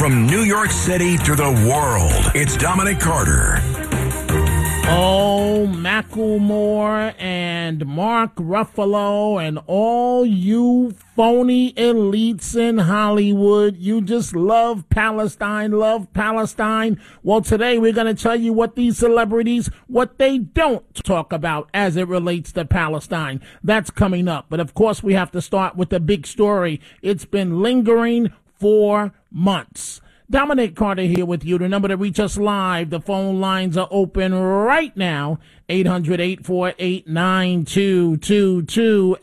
From New York City to the world, it's Dominic Carter. Oh, Macklemore and Mark Ruffalo and all you phony elites in Hollywood, you just love Palestine. Well, today we're going to tell you what these celebrities, what they don't talk about as it relates to Palestine. That's coming up. But of course, we have to start with the big story. It's been lingering for months. Dominic Carter here with you. The number to reach us live, the phone lines are open right now, 800-848-9222,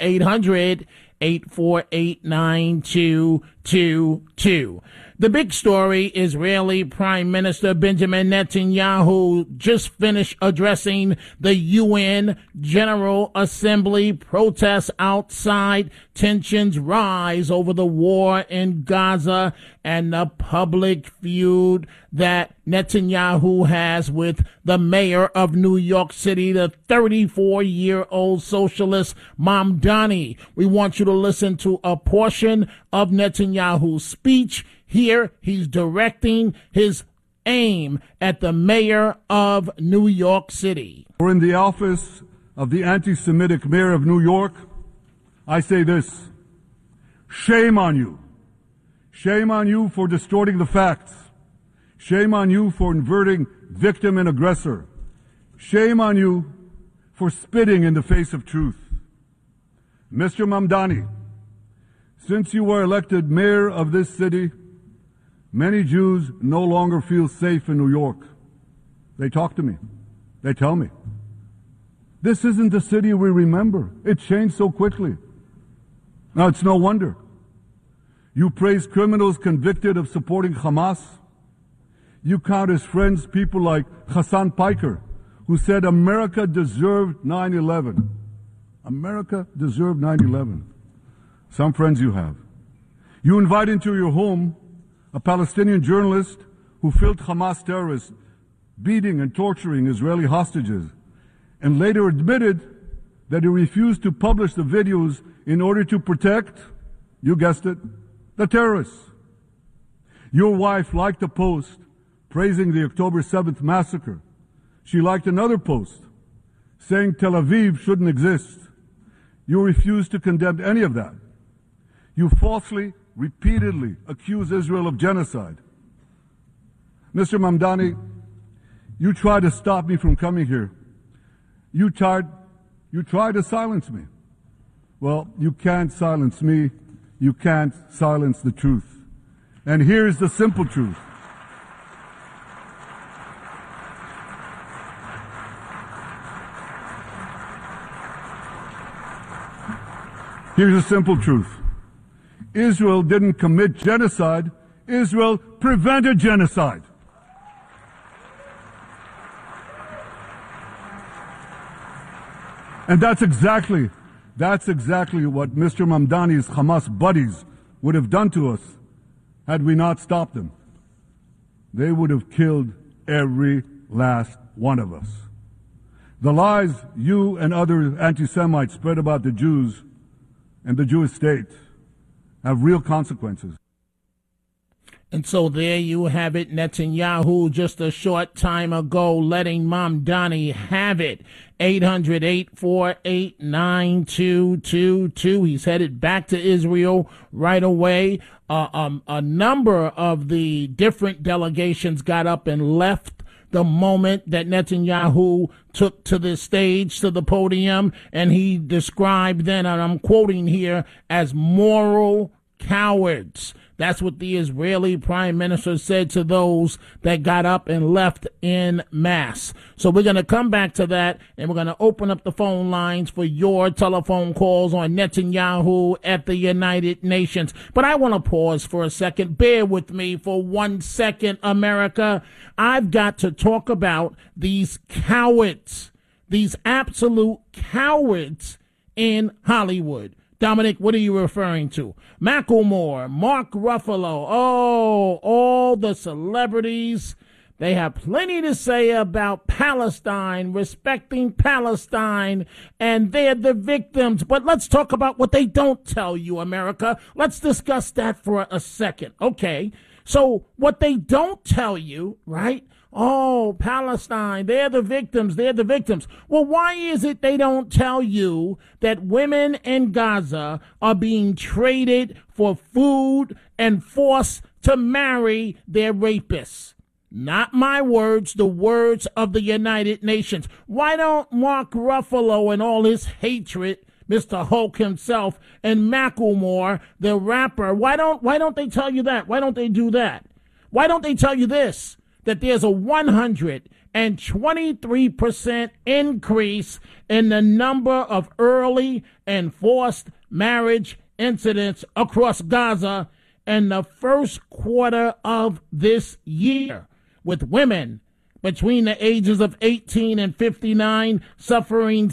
800-848-9222. The big story, Israeli Prime Minister Benjamin Netanyahu just finished addressing the UN General Assembly. Protests outside, tensions rise over the war in Gaza and the public feud that Netanyahu has with the mayor of New York City, the 34-year-old socialist Mamdani. We want you to listen to a portion of Netanyahu's speech. Here, he's directing his aim at the mayor of New York City. Or in the office of the anti-Semitic mayor of New York, I say this: shame on you. Shame on you for distorting the facts. Shame on you for inverting victim and aggressor. Shame on you for spitting in the face of truth. Mr. Mamdani, since you were elected mayor of this city, many Jews no longer feel safe in New York. They talk to me. They tell me. This isn't the city we remember. It changed so quickly. Now, it's no wonder. You praise criminals convicted of supporting Hamas. You count as friends people like Hassan Piker, who said America deserved 9/11. America deserved 9/11. Some friends you have. You invite into your home a Palestinian journalist who filmed Hamas terrorists beating and torturing Israeli hostages, and later admitted that he refused to publish the videos in order to protect, you guessed it, the terrorists. Your wife liked a post praising the October 7th massacre. She liked another post saying Tel Aviv shouldn't exist. You refused to condemn any of that. You falsely, repeatedly accuse Israel of genocide. Mr. Mamdani, you tried to stop me from coming here. You tried to silence me. Well, you can't silence me. You can't silence the truth. And here's the simple truth. Here's the simple truth. Israel didn't commit genocide. Israel prevented genocide. And that's exactly what Mr. Mamdani's Hamas buddies would have done to us had we not stopped them. They would have killed every last one of us. The lies you and other anti-Semites spread about the Jews and the Jewish state have real consequences. And so there you have it, Netanyahu just a short time ago letting Mamdani have it. 800-848-9222. He's headed back to Israel right away. A number of the different delegations got up and left the moment that Netanyahu took to the stage, to the podium, and he described them, and I'm quoting here, as moral cowards. That's what the Israeli prime minister said to those that got up and left en masse. So we're going to come back to that, and we're going to open up the phone lines for your telephone calls on Netanyahu at the United Nations. But I want to pause for a second. Bear with me for 1 second, America. I've got to talk about these cowards, these absolute cowards in Hollywood. Dominic, what are you referring to? Macklemore, Mark Ruffalo, all the celebrities. They have plenty to say about Palestine, respecting Palestine, and they're the victims. But let's talk about what they don't tell you, America. Let's discuss that for a second. Okay, So what they don't tell you, right? Oh, Palestine, they're the victims. They're the victims. Well, why is it they don't tell you that women in Gaza are being traded for food and forced to marry their rapists? Not my words, the words of the United Nations. Why don't Mark Ruffalo and all his hatred, Mr. Hulk himself, and Macklemore, the rapper, why don't they tell you that? Why don't they do that? Why don't they tell you this? That there's a 123% increase in the number of early and forced marriage incidents across Gaza in the first quarter of this year, with women between the ages of 18 and 59 suffering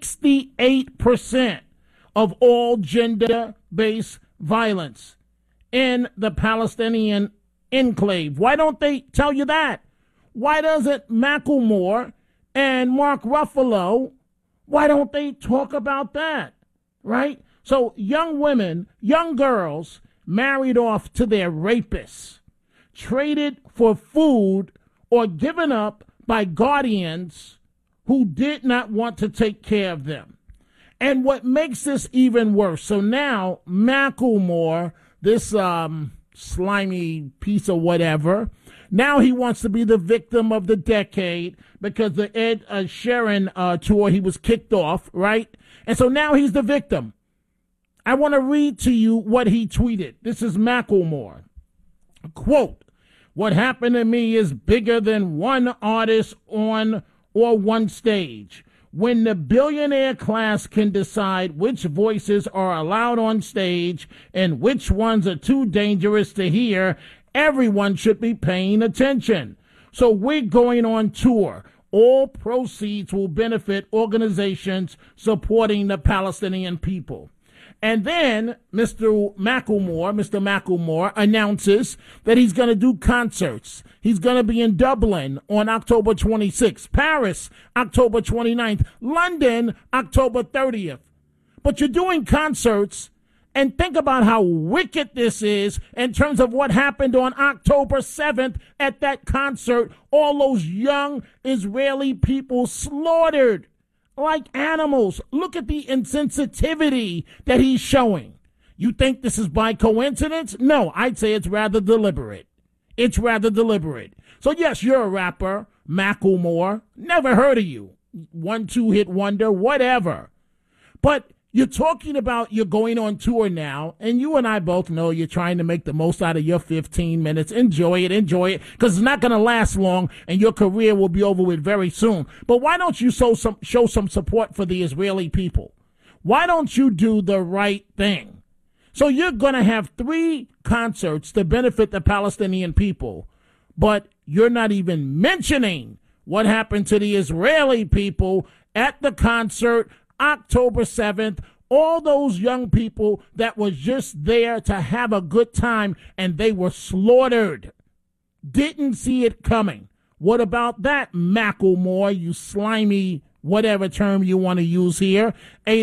68% of all gender-based violence in the Palestinian enclave. Why don't they tell you that? Why doesn't Macklemore and Mark Ruffalo, why don't they talk about that? Right? So young women, young girls married off to their rapists, traded for food, or given up by guardians who did not want to take care of them. And what makes this even worse, so now Macklemore, this slimy piece of whatever, now he wants to be the victim of the decade because the Ed Sheeran tour, he was kicked off, right? And so now he's the victim. I want to read to you what he tweeted. This is Macklemore. Quote, "What happened to me is bigger than one artist on or one stage. When the billionaire class can decide which voices are allowed on stage and which ones are too dangerous to hear, everyone should be paying attention. So we're going on tour. All proceeds will benefit organizations supporting the Palestinian people." And then Mr. Macklemore announces that he's going to do concerts. He's going to be in Dublin on October 26th, Paris, October 29th, London, October 30th. But you're doing concerts, and think about how wicked this is in terms of what happened on October 7th at that concert. All those young Israeli people slaughtered like animals. Look at the insensitivity that he's showing. You think this is by coincidence? No, I'd say it's rather deliberate. It's rather deliberate. So yes, you're a rapper, Macklemore. Never heard of you. 1-2 hit wonder, whatever. But you're talking about you're going on tour now, and you and I both know you're trying to make the most out of your 15 minutes. Enjoy it, because it's not going to last long, and your career will be over with very soon. But why don't you show some support for the Israeli people? Why don't you do the right thing? So you're going to have 3 concerts to benefit the Palestinian people, but you're not even mentioning what happened to the Israeli people at the concert October 7th, all those young people that was just there to have a good time, and they were slaughtered. Didn't see it coming. What about that, Macklemore, you slimy, whatever term you want to use here?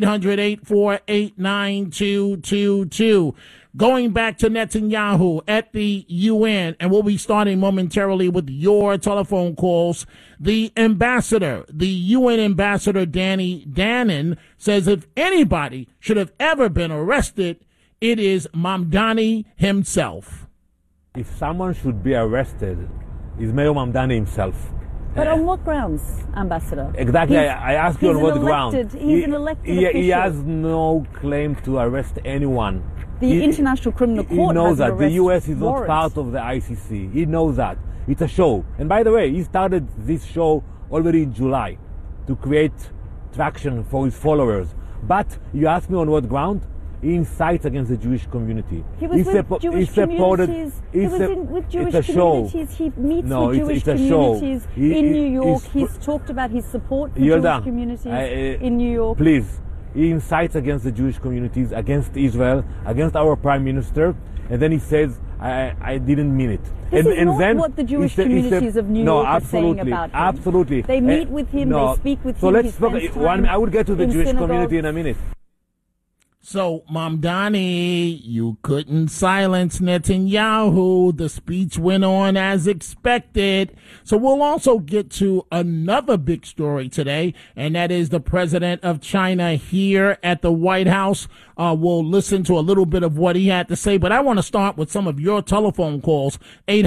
800-848-9222. Going back to Netanyahu at the UN, and we'll be starting momentarily with your telephone calls. The UN ambassador, Danny Danon, says if anybody should have ever been arrested, it is Mamdani himself. If someone should be arrested, it's Mayor Mamdani himself. But on what grounds, Ambassador? Exactly, I ask you on what ground. He's an elected official. He has no claim to arrest anyone. The International Criminal Court knows has that. The US is not warrant. part of the ICC. He knows that. It's a show. And by the way, he started this show already in July to create traction for his followers. But you ask me on what ground? He incites against the Jewish community. He was with Jewish communities. He meets with Jewish communities in New York. He's talked about his support for Jewish communities in New York. Please. He incites against the Jewish communities, against Israel, against our Prime Minister, and then he says, I didn't mean it. This is not what the Jewish communities of New York are saying about him. Absolutely. They meet with him, they speak with him. So let's talk. I will get to the Jewish community in a minute. So, Mamdani, you couldn't silence Netanyahu. The speech went on as expected. So we'll also get to another big story today, and that is the president of China here at the White House. We'll listen to a little bit of what he had to say, but I want to start with some of your telephone calls,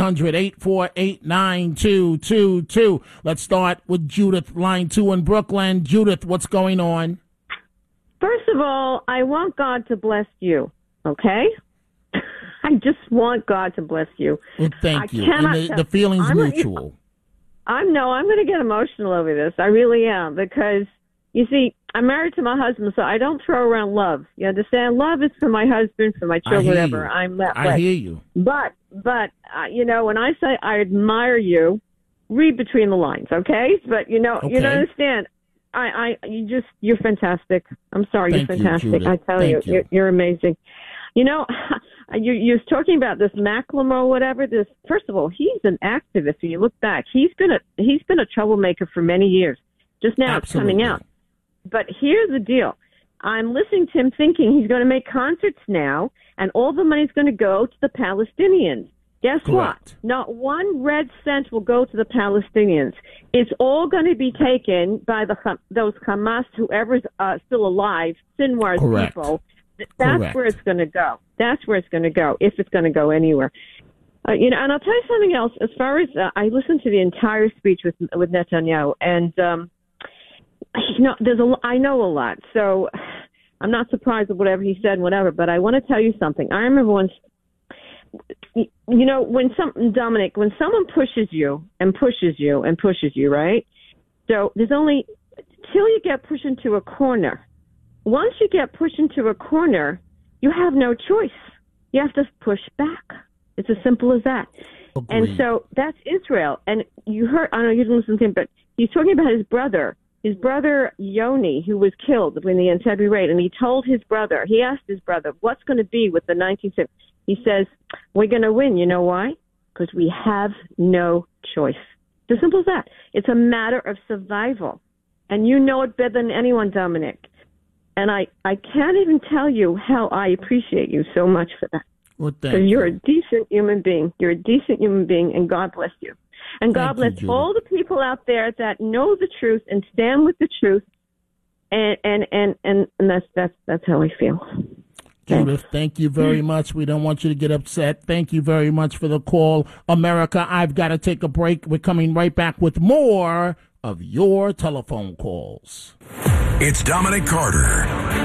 800-848-9222. Let's start with Judith, line 2 in Brooklyn. Judith, what's going on? First of all, I want God to bless you, okay? I just want God to bless you. Well, thank you. And the feeling's mutual. I'm going to get emotional over this. I really am, because, you see, I'm married to my husband, so I don't throw around love. You understand? Love is for my husband, for my children, whatever. I hear you. But you know, when I say I admire you, read between the lines, okay? But, you don't understand. You're fantastic. I'm sorry, you're fantastic. I tell you, you're amazing. You know, you're talking about this Macklemore, whatever. First of all, he's an activist. When you look back, he's been a troublemaker for many years. Just now, It's coming out. But here's the deal: I'm listening to him, thinking he's going to make concerts now, and all the money's going to go to the Palestinians. Guess what? Not one red cent will go to the Palestinians. It's all going to be taken by those Hamas, whoever's still alive, Sinwar's people. That's where it's going to go. That's where it's going to go, if it's going to go anywhere. And I'll tell you something else. As far as I listened to the entire speech with Netanyahu, and I know a lot, so I'm not surprised at whatever he said, whatever. But I want to tell you something. I remember once. When someone pushes you and pushes you and pushes you, right? So there's only till you get pushed into a corner. Once you get pushed into a corner, you have no choice. You have to push back. It's as simple as that. Agreed. And so that's Israel. And you heard, I don't know, you didn't listen to him, but he's talking about his brother Yoni, who was killed in the Entebbe raid. And he asked his brother, what's going to be with the 1970s? He says, we're going to win. You know why? Because we have no choice. It's as simple as that. It's a matter of survival. And you know it better than anyone, Dominic. And I can't even tell you how I appreciate you so much for that. Well, because you're a decent human being. You're a decent human being, and God bless you. And God bless all the people out there that know the truth and stand with the truth. And that's how I feel. Judith, thank you very much. We don't want you to get upset. Thank you very much for the call. America, I've got to take a break. We're coming right back with more of your telephone calls. It's Dominic Carter.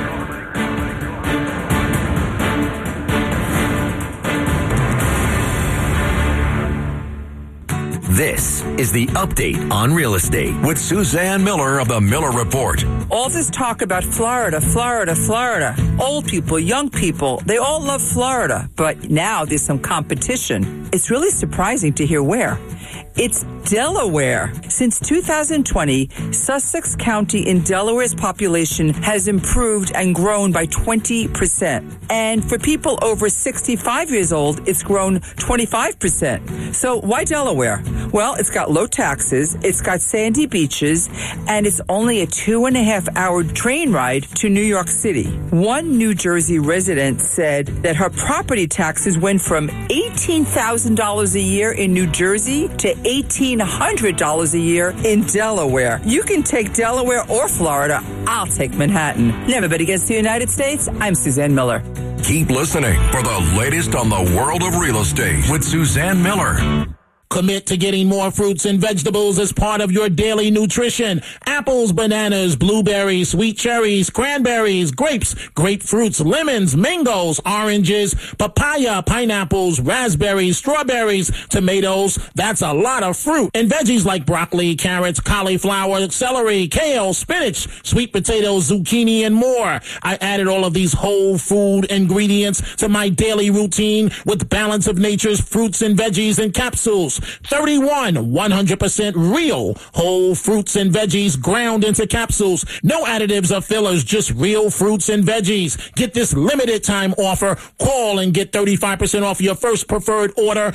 This is the Update on Real Estate with Suzanne Miller of the Miller Report. All this talk about Florida. Old people, young people, they all love Florida. But now there's some competition. It's really surprising to hear where. It's Delaware. Since 2020, Sussex County in Delaware's population has improved and grown by 20%. And for people over 65 years old, it's grown 25%. So why Delaware? Well, it's got low taxes, it's got sandy beaches, and it's only a 2.5-hour train ride to New York City. One New Jersey resident said that her property taxes went from $18,000 a year in New Jersey to $1,800 a year in Delaware. You can take Delaware or Florida. I'll take Manhattan. Everybody gets to the United States. I'm Suzanne Miller. Keep listening for the latest on the world of real estate with Suzanne Miller. Commit to getting more fruits and vegetables as part of your daily nutrition. Apples, bananas, blueberries, sweet cherries, cranberries, grapes, grapefruits, lemons, mangoes, oranges, papaya, pineapples, raspberries, strawberries, tomatoes. That's a lot of fruit. And veggies like broccoli, carrots, cauliflower, celery, kale, spinach, sweet potatoes, zucchini, and more. I added all of these whole food ingredients to my daily routine with Balance of Nature's fruits and veggies in capsules. 31 100% real whole fruits and veggies ground into capsules. No additives or fillers, just real fruits and veggies. Get this limited time offer. Call and get 35% off your first preferred order